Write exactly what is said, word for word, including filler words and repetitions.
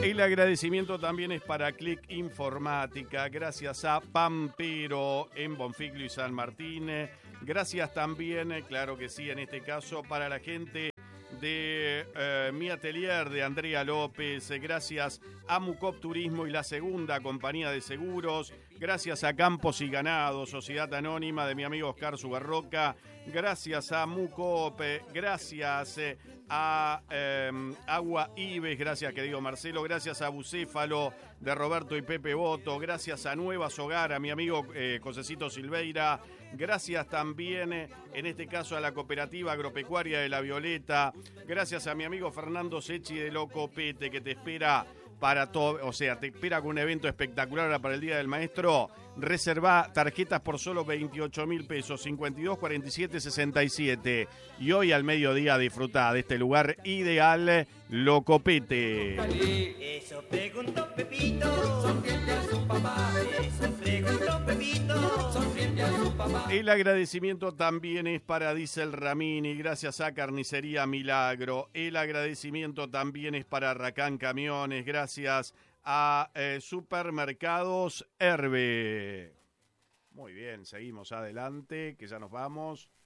El agradecimiento también es para Click Informática, gracias a Pampero en Bonfiglio y San Martín. Gracias también, claro que sí, en este caso, para la gente de eh, Mi Atelier de Andrea López, gracias a Mucop Turismo y la Segunda Compañía de Seguros, gracias a Campos y Ganado, Sociedad Anónima de mi amigo Oscar Subarroca, gracias a Mucop, gracias a eh, Agua Ives, gracias querido Marcelo, gracias a Bucéfalo de Roberto y Pepe Boto, gracias a Nuevas Hogar, a mi amigo eh, Josecito Silveira, gracias también eh, en este caso a la Cooperativa Agropecuaria de La Violeta, gracias a mi amigo Fernando Sechi de Locopete que te espera para todo, o sea, te espera con un evento espectacular ahora para el Día del Maestro. Reserva tarjetas por solo veintiocho mil pesos, cincuenta y dos, cuarenta y siete, sesenta y siete. Y hoy al mediodía disfrutá de este lugar ideal, Locopete. Eso preguntó Pepito, sonriente a su papá. Eso preguntó Pepito, sonriente a su papá. El agradecimiento también es para Diesel Ramini, gracias a Carnicería Milagro. El agradecimiento también es para Racán Camiones, gracias a eh, Supermercados Herbe. Muy bien, seguimos adelante, que ya nos vamos.